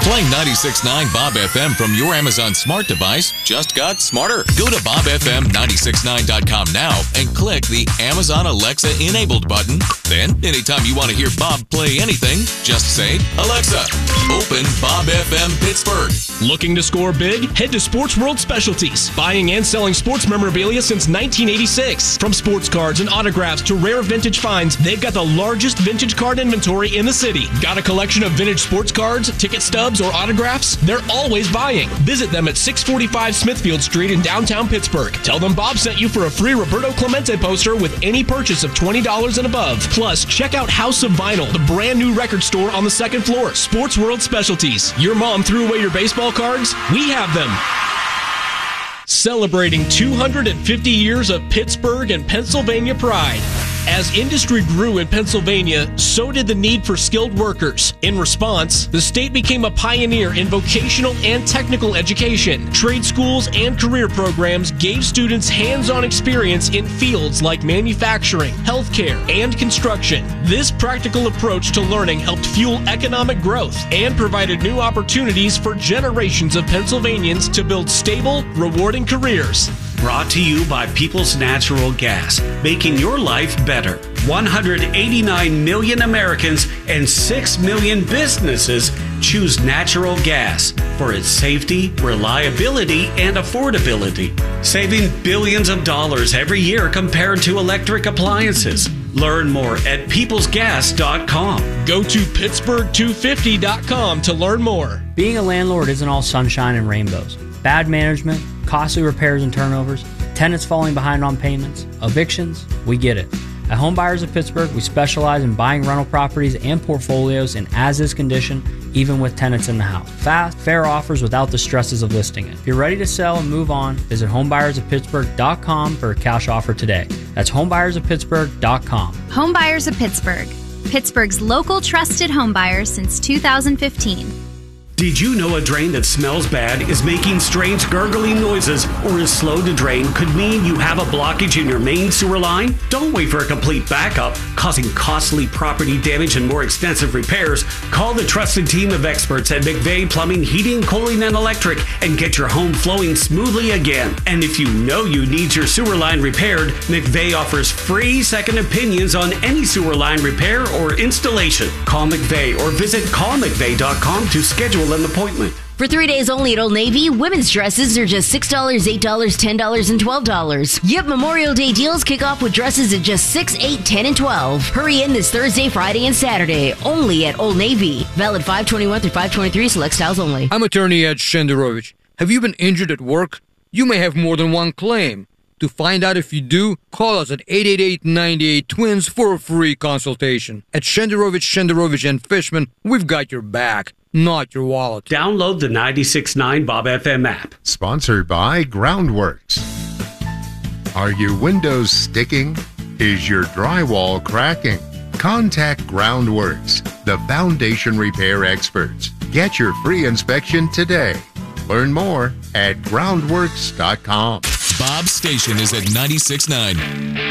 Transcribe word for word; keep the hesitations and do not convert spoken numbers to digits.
Playing ninety-six point nine Bob F M from your Amazon smart device just got smarter. Go to bob f m nine six nine dot com now and click the Amazon Alexa enabled button. Then, anytime you want to hear Bob play anything, just say, Alexa, open Bob F M Pittsburgh. Looking to score big? Head to Sports World Specialties. Buying and selling sports memorabilia since nineteen eighty-six. From sports cards and autographs to rare vintage finds, they've got the largest vintage card inventory in the city. Got a collection of vintage sports cards, ticket stubs, or autographs? They're always buying. Visit them at six forty-five Smithfield Street in downtown Pittsburgh. Tell them Bob sent you for a free Roberto Clemente poster with any purchase of twenty dollars and above. Plus, check out House of Vinyl, the brand new record store on the second floor. Sports World Specialties. Your mom threw away your baseball cards? We have them. Celebrating two hundred fifty years of Pittsburgh and Pennsylvania pride. As industry grew in Pennsylvania, so did the need for skilled workers. In response, the state became a pioneer in vocational and technical education. Trade schools and career programs gave students hands-on experience in fields like manufacturing, healthcare, and construction. This practical approach to learning helped fuel economic growth and provided new opportunities for generations of Pennsylvanians to build stable, rewarding careers. Brought to you by People's Natural Gas, making your life better. one hundred eighty-nine million Americans and six million businesses choose natural gas for its safety, reliability, and affordability, saving billions of dollars every year compared to electric appliances. Learn more at peoples gas dot com. Go to pittsburgh two fifty dot com to learn more. Being a landlord isn't all sunshine and rainbows. Bad management, costly repairs and turnovers, tenants falling behind on payments, evictions, we get it. At Homebuyers of Pittsburgh, we specialize in buying rental properties and portfolios in as-is condition, even with tenants in the house. Fast, fair offers without the stresses of listing it. If you're ready to sell and move on, visit homebuyers of pittsburgh dot com for a cash offer today. That's homebuyers of pittsburgh dot com. Homebuyers of Pittsburgh, Pittsburgh's local trusted homebuyers since two thousand fifteen. Did you know a drain that smells bad, is making strange gurgling noises, or is slow to drain could mean you have a blockage in your main sewer line? Don't wait for a complete backup, causing costly property damage and more extensive repairs. Call the trusted team of experts at McVeigh Plumbing, Heating, Cooling, and Electric and get your home flowing smoothly again. And if you know you need your sewer line repaired, McVeigh offers free second opinions on any sewer line repair or installation. Call McVeigh or visit call mcveigh dot com to schedule an appointment. For three days only at Old Navy, women's dresses are just six dollars, eight dollars, ten dollars, and twelve dollars. Yep, Memorial Day deals kick off with dresses at just six, eight, ten, and twelve. Hurry in this Thursday, Friday, and Saturday, only at Old Navy. Valid five twenty-one through five twenty-three, select styles only. I'm attorney Ed Shenderovich. Have you been injured at work? You may have more than one claim. To find out if you do, call us at eight eight eight, nine eight, twins for a free consultation. At Shenderovich, Shenderovich, and Fishman, we've got your back, not your wallet. Download the ninety-six point nine Bob F M app. Sponsored by Groundworks. Are your windows sticking? Is your drywall cracking? Contact Groundworks, the foundation repair experts. Get your free inspection today. Learn more at groundworks dot com. Bob's station is at ninety-six point nine.